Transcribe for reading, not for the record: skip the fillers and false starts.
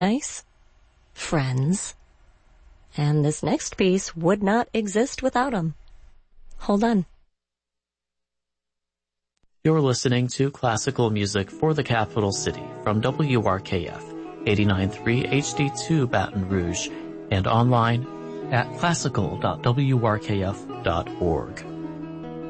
nice, friends, and this next piece would not exist without them. Hold on. You're listening to classical music for the capital city from WRKF 89.3 HD2 Baton Rouge and online at classical.wrkf.org.